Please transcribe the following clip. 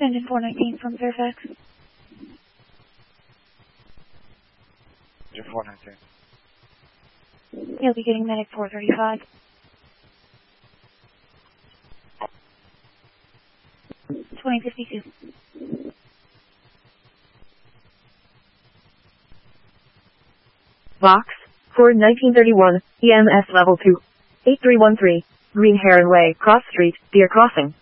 Engine 419 from Fairfax. Engine 419. You'll be getting medic 435. $20.52. Box, Ford 1931, EMS Level 2. 8313, Green Heron Way, Cross Street, Deer Crossing.